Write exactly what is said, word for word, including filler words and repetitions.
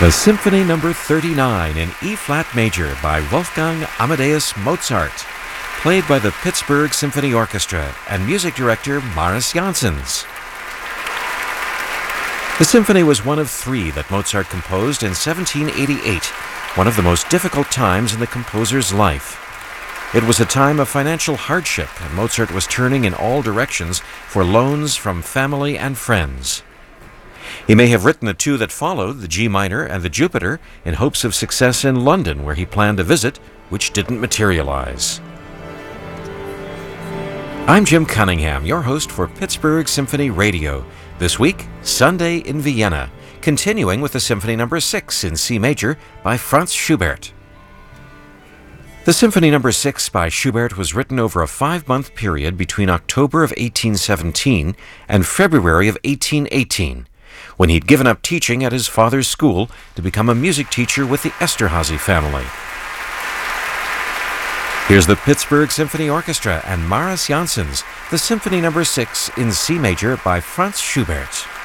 The Symphony Number thirty-nine in E-flat major by Wolfgang Amadeus Mozart, played by the Pittsburgh Symphony Orchestra and music director Maris Janssens. The symphony was one of three that Mozart composed in seventeen eighty-eight, one of the most difficult times in the composer's life. It was a time of financial hardship, and Mozart was turning in all directions for loans from family and friends. He may have written the two that followed, the G minor and the Jupiter, in hopes of success in London, where he planned a visit, which didn't materialize. I'm Jim Cunningham, your host for Pittsburgh Symphony Radio. This week, Sunday in Vienna, continuing with the Symphony Number six in C major by Franz Schubert. The Symphony Number six by Schubert was written over a five-month period between October of eighteen seventeen and February of eighteen eighteen, when he'd given up teaching at his father's school to become a music teacher with the Esterházy family. Here's the Pittsburgh Symphony Orchestra and Maris Janssens, the Symphony Number six in C major by Franz Schubert.